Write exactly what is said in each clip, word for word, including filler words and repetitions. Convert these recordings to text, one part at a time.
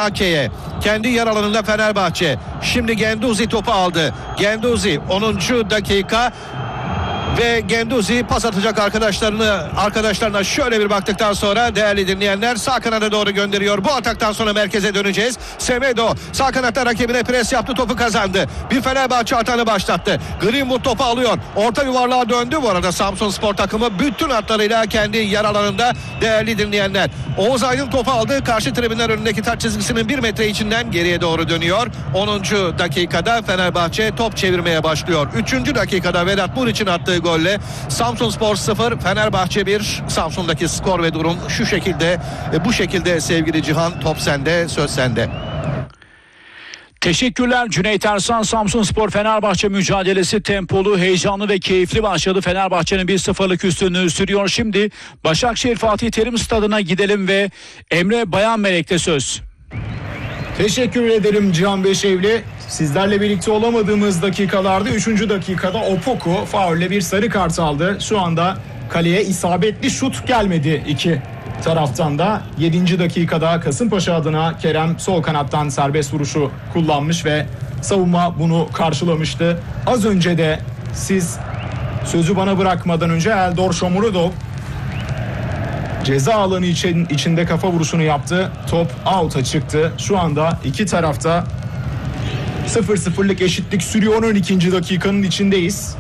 Ake'ye. Kendi yer alanında Fenerbahçe. Şimdi Genduzi topu aldı. Genduzi onuncu dakika. Ve Genduzi pas atacak arkadaşlarını arkadaşlarına şöyle bir baktıktan sonra değerli dinleyenler sağ kanada doğru gönderiyor. Bu ataktan sonra merkeze döneceğiz. Semedo sağ kanatta rakibine pres yaptı, topu kazandı. Bir Fenerbahçe atanı başlattı. Greenwood topu alıyor. Orta yuvarlığa döndü. Bu arada Samsunspor takımı bütün hatlarıyla kendi yer alanında değerli dinleyenler. Oğuz Aydın topu aldı. Karşı tribünler önündeki taç çizgisinin bir metre içinden geriye doğru dönüyor. onuncu dakikada Fenerbahçe top çevirmeye başlıyor. üçüncü dakikada Vedat Muriç'in attığı golle Samsunspor sıfır Fenerbahçe bir. Samsun'daki skor ve durum şu şekilde, bu şekilde sevgili Cihan. Top sende, söz sende. Teşekkürler Cüneyt Ersan. Samsunspor Fenerbahçe mücadelesi tempolu, heyecanlı ve keyifli başladı. Fenerbahçe'nin bir sıfırlık üstünlüğü sürüyor. Şimdi Başakşehir Fatih Terim Stadı'na gidelim ve Emre Bayanmelek'te söz. Teşekkür ederim Cihan Beşevli. Sizlerle birlikte olamadığımız dakikalarda üçüncü dakikada Opoku faulle bir sarı kart aldı. Şu anda kaleye isabetli şut gelmedi iki taraftan da. yedinci dakikada Kasımpaşa adına Kerem sol kanattan serbest vuruşu kullanmış ve savunma bunu karşılamıştı. Az önce de siz sözü bana bırakmadan önce Eldor Shomurodov ceza alanı için, içinde kafa vuruşunu yaptı. Top out'a çıktı. Şu anda iki tarafta sıfır sıfırlık eşitlik sürüyor. on ikinci dakikanın içindeyiz.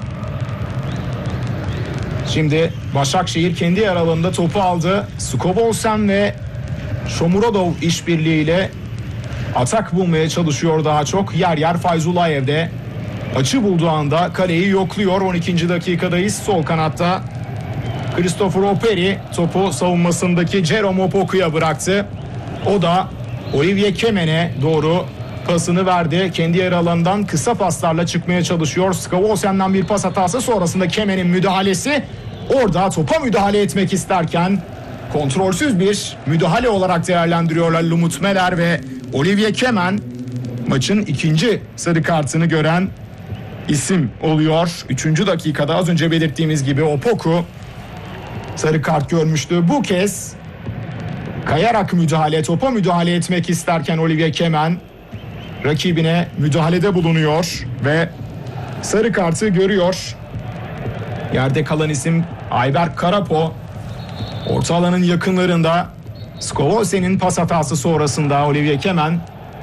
Şimdi Başakşehir kendi yer alanında topu aldı. Skobolsen ve Shomurodov işbirliğiyle atak bulmaya çalışıyor daha çok. Yer yer Fayzulayev de açı bulduğu anda kaleyi yokluyor. on ikinci dakikadayız. Sol kanatta Christopher Operi topu savunmasındaki Jerome Opoku'ya bıraktı. O da Olivier Kemen'e doğru pasını verdi. Kendi yer alanından kısa paslarla çıkmaya çalışıyor. Skobolsen'den bir pas hatası sonrasında Kemen'in müdahalesi. Orada topa müdahale etmek isterken kontrolsüz bir müdahale olarak değerlendiriyorlar Lumut Meler ve Olivier Kemen. Maçın ikinci sarı kartını gören isim oluyor. Üçüncü dakikada az önce belirttiğimiz gibi Opoku sarı kart görmüştü. Bu kez kayarak müdahale, topa müdahale etmek isterken Olivier Kemen rakibine müdahalede bulunuyor ve sarı kartı görüyor. Yerde kalan isim Ayberk Karapo. Orta alanın yakınlarında Skovolsen'in pas hatası sonrasında Olivier Kemen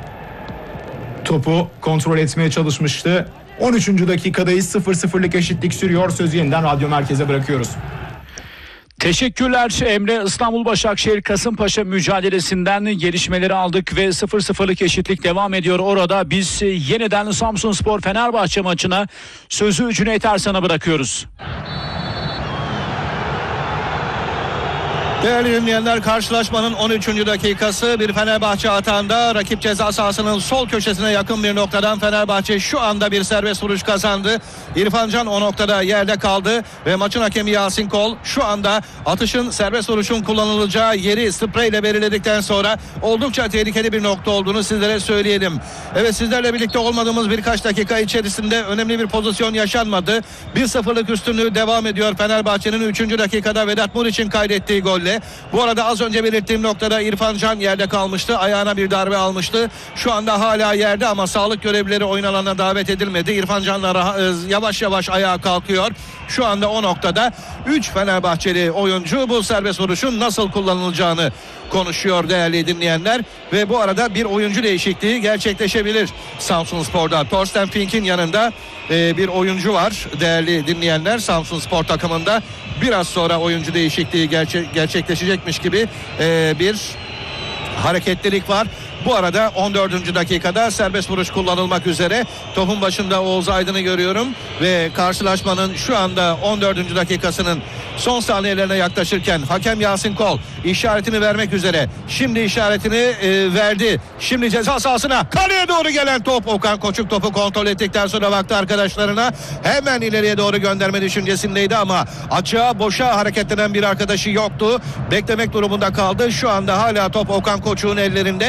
topu kontrol etmeye çalışmıştı. on üçüncü dakikadayız. sıfır sıfırlık eşitlik sürüyor. Sözü yeniden radyo merkeze bırakıyoruz. Teşekkürler Emre. İstanbul Başakşehir Kasımpaşa mücadelesinden gelişmeleri aldık ve sıfır sıfırlık eşitlik devam ediyor orada. Biz yeniden Samsunspor Fenerbahçe maçına sözü Cüneyt Ersan'a bırakıyoruz. Değerli dinleyenler, karşılaşmanın on üçüncü dakikası. Bir Fenerbahçe atağında rakip ceza sahasının sol köşesine yakın bir noktadan Fenerbahçe şu anda bir serbest vuruş kazandı. İrfan Can o noktada yerde kaldı ve maçın hakemi Yasin Kol şu anda atışın, serbest vuruşun kullanılacağı yeri spreyle belirledikten sonra oldukça tehlikeli bir nokta olduğunu sizlere söyleyelim. Evet, sizlerle birlikte olmadığımız birkaç dakika içerisinde önemli bir pozisyon yaşanmadı. bir sıfırlık üstünlüğü devam ediyor Fenerbahçe'nin üçüncü dakikada Vedat Muriç'in kaydettiği golle. Bu arada az önce belirttiğim noktada İrfan Can yerde kalmıştı. Ayağına bir darbe almıştı. Şu anda hala yerde ama sağlık görevlileri oyun alanına davet edilmedi. İrfan Can'la yavaş yavaş ayağa kalkıyor. Şu anda o noktada üç Fenerbahçeli oyuncu bu serbest vuruşun nasıl kullanılacağını konuşuyor değerli dinleyenler. Ve bu arada bir oyuncu değişikliği gerçekleşebilir Samsunspor'da. Thorsten Fink'in yanında e, bir oyuncu var değerli dinleyenler Samsunspor takımında. Biraz sonra oyuncu değişikliği gerçe- gerçekleşecekmiş gibi e, bir hareketlilik var. Bu arada on dördüncü dakikada serbest vuruş kullanılmak üzere. Topun başında Oğuz Aydın'ı görüyorum ve karşılaşmanın şu anda on dördüncü dakikasının son saniyelerine yaklaşırken hakem Yasin Kol işaretini vermek üzere. Şimdi işaretini e, verdi. Şimdi ceza sahasına kaleye doğru gelen top. Okan Koçuk topu kontrol ettikten sonra baktı arkadaşlarına. Hemen ileriye doğru gönderme düşüncesindeydi ama açığa boşa hareketlenen bir arkadaşı yoktu. Beklemek durumunda kaldı. Şu anda hala top Okan Koçuk'un ellerinde.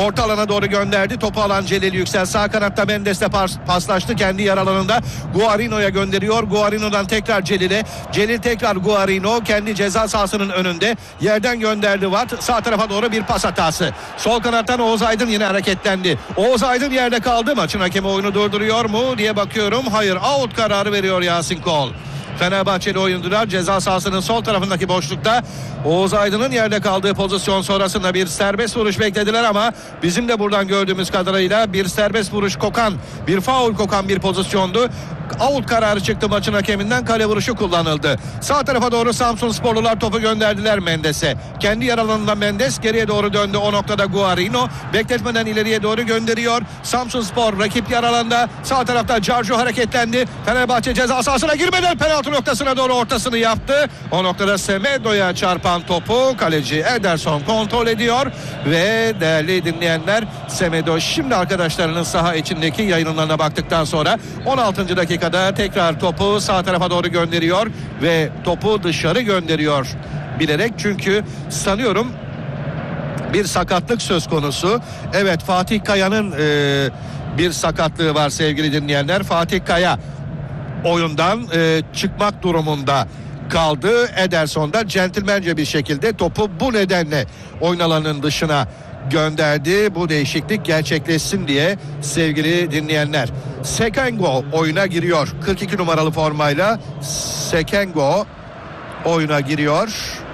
orta alana doğru gönderdi. Topu alan Celil Yüksel sağ kanatta Mendes'le pas- paslaştı. Kendi yer alanında Guarino'ya gönderiyor. Guarino'dan tekrar Celil'e. Celil tekrar Guarino kendi ceza sahasının önünde. Yerden gönderdi Watt. Sağ tarafa doğru bir pas hatası. Sol kanattan Oğuz Aydın yine hareketlendi. Oğuz Aydın yerde kaldı. Maçın hakemi oyunu durduruyor mu diye bakıyorum. Hayır, out kararı veriyor Yasin Kol. Fenerbahçeli oyuncular ceza sahasının sol tarafındaki boşlukta Oğuz Aydın'ın yerde kaldığı pozisyon sonrasında bir serbest vuruş beklediler ama bizim de buradan gördüğümüz kadarıyla bir serbest vuruş kokan, bir faul kokan bir pozisyondu. Out kararı çıktı maçın hakeminden, kale vuruşu kullanıldı. Sağ tarafa doğru Samsunsporlular topu gönderdiler Mendes'e. Kendi yer alanından Mendes geriye doğru döndü. O noktada Guarino bekletmeden ileriye doğru gönderiyor. Samsunspor rakip yer alanda. Sağ tarafta Carjo hareketlendi. Fenerbahçe ceza sahasına girmeden penaltı noktasına doğru ortasını yaptı. O noktada Semedo'ya çarpan topu kaleci Ederson kontrol ediyor ve değerli dinleyenler, Semedo şimdi arkadaşlarının saha içindeki yayınlarına baktıktan sonra on altıncı dakikada tekrar topu sağ tarafa doğru gönderiyor ve topu dışarı gönderiyor bilerek, çünkü sanıyorum bir sakatlık söz konusu. Evet, Fatih Kaya'nın e, bir sakatlığı var sevgili dinleyenler. Fatih Kaya oyundan e, çıkmak durumunda kaldı. Ederson da centilmence bir şekilde topu bu nedenle oyun alanının dışına gönderdi. Bu değişiklik gerçekleşsin diye sevgili dinleyenler. Sekengo oyuna giriyor. kırk iki numaralı formayla Sekengo oyuna giriyor.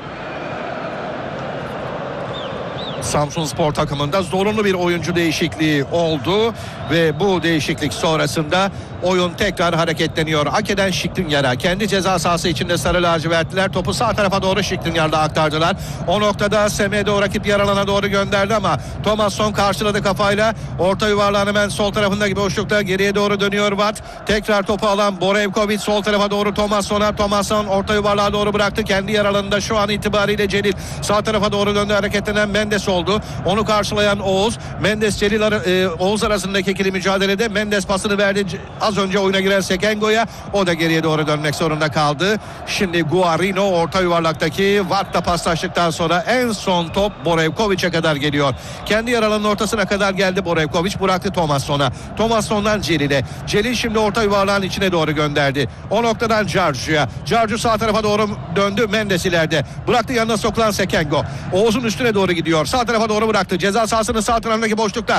Samsunspor takımında zorunlu bir oyuncu değişikliği oldu ve bu değişiklik sonrasında oyun tekrar hareketleniyor. Hak eden Şikrinyar'a, kendi ceza sahası içinde sarı lacivertliler topu sağ tarafa doğru Şikrinyar'da aktardılar. O noktada Semedo rakip yer alana doğru gönderdi ama Thomasson karşıladı kafayla. Orta yuvarlağın hemen sol tarafındaki boşlukta geriye doğru dönüyor Watt. Tekrar topu alan Borevkovic sol tarafa doğru Thomasson'a. Thomasson orta yuvarlığa doğru bıraktı. Kendi yer alanında şu an itibariyle Celil. Sağ tarafa doğru döndü, hareketlenen Mendes oldu. Onu karşılayan Oğuz. Mendes Celil e, Oğuz arasındaki ikili mücadelede Mendes pasını verdi. Az önce oyuna giren Sekengo'ya, o da geriye doğru dönmek zorunda kaldı. Şimdi Guarino orta yuvarlaktaki Watt'la paslaştıktan sonra en son top Borevkovic'e kadar geliyor. Kendi yer alanının ortasına kadar geldi Borevkovic, bıraktı Thomasson'a. Thomasson'dan Celil'e. Celil şimdi orta yuvarlağın içine doğru gönderdi. O noktadan Carju'ya. Carju sağ tarafa doğru döndü. Mendes ileride. Bıraktı, yanına sokulan Sekengo. Oğuz'un üstüne doğru gidiyor. Sağ tarafa doğru bıraktı. Ceza sahasının sağ tarafındaki boşlukta.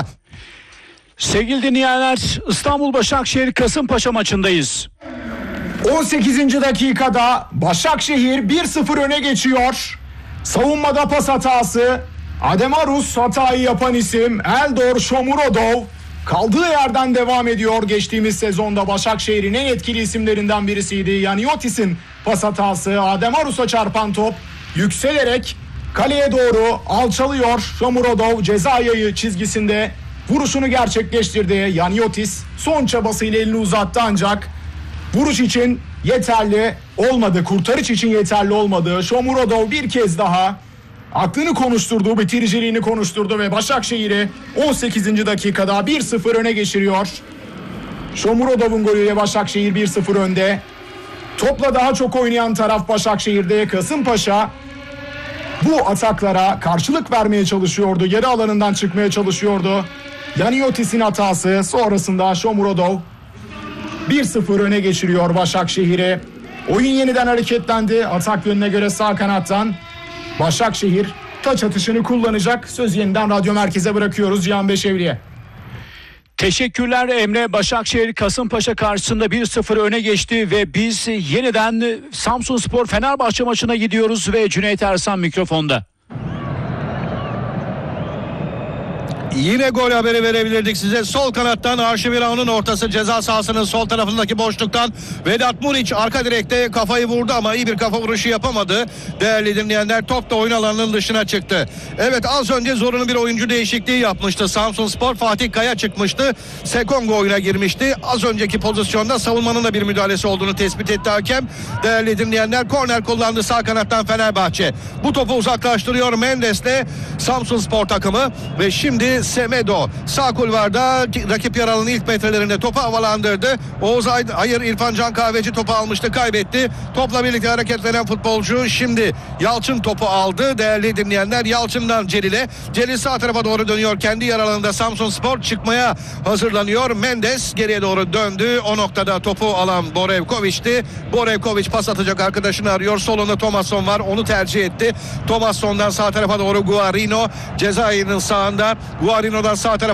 Sevgili dinleyenler, İstanbul Başakşehir Kasımpaşa maçındayız. on sekizinci dakikada Başakşehir bir sıfır öne geçiyor. Savunmada pas hatası. Ademarus hatayı yapan isim Eldor Shomurodov kaldığı yerden devam ediyor. Geçtiğimiz sezonda Başakşehir'in en etkili isimlerinden birisiydi. Yaniotis'in pas hatası. Ademarus'a çarpan top yükselerek kaleye doğru alçalıyor. Shomurodov ceza yayı çizgisinde vuruşunu gerçekleştirdi. Yaniotis son çabasıyla elini uzattı ancak vuruş için yeterli olmadı. Kurtarış için yeterli olmadı. Shomurodov bir kez daha aklını konuşturdu, bitiriciliğini konuşturdu ve Başakşehir'i on sekizinci dakikada bir sıfır öne geçiriyor. Shomurodov'un golüyle Başakşehir bir sıfır önde. Topla daha çok oynayan taraf Başakşehir'de. Kasımpaşa bu ataklara karşılık vermeye çalışıyordu. Geri alanından çıkmaya çalışıyordu. Yaniotis'in hatası sonrasında Shomurodov bir sıfır öne geçiriyor Başakşehir'i. Oyun yeniden hareketlendi. Atak yönüne göre sağ kanattan Başakşehir taç atışını kullanacak. Söz yeniden radyo merkeze bırakıyoruz Cihan Beşevli'ye. Teşekkürler Emre. Başakşehir Kasımpaşa karşısında bir sıfır öne geçti ve biz yeniden Samsunspor Fenerbahçe maçına gidiyoruz ve Cüneyt Ersan mikrofonda. Yine gol haberi verebilirdik size. Sol kanattan Arşiviran'ın ortası ceza sahasının sol tarafındaki boşluktan Vedat Muriç arka direkte kafayı vurdu ama iyi bir kafa vuruşu yapamadı. Değerli dinleyenler, top da oyun alanının dışına çıktı. Evet, az önce zorunlu bir oyuncu değişikliği yapmıştı Samsunspor. Fatih Kaya çıkmıştı. Sekongo oyuna girmişti. Az önceki pozisyonda savunmanın da bir müdahalesi olduğunu tespit etti hakem. Değerli dinleyenler, korner kullandı sağ kanattan Fenerbahçe. Bu topu uzaklaştırıyor Mendes'le Samsunspor takımı ve şimdi Semedo sağ kulvarda rakip yaralının ilk metrelerinde topu havalandırdı. Oğuz Aydın, hayır İrfan Can Kahveci topu almıştı, kaybetti. Topla birlikte hareketlenen futbolcu şimdi Yalçın topu aldı. Değerli dinleyenler, Yalçın'dan Celil'e. Celil sağ tarafa doğru dönüyor. Kendi yaralığında Samsunspor çıkmaya hazırlanıyor. Mendes geriye doğru döndü. O noktada topu alan Borevkoviç'ti. Borevkoviç pas atacak arkadaşını arıyor. Solunda Thomasson var. Onu tercih etti. Thomasson'dan sağ tarafa doğru Guarino. Cezayir'in sağında. Guarino'dan sağ tarafa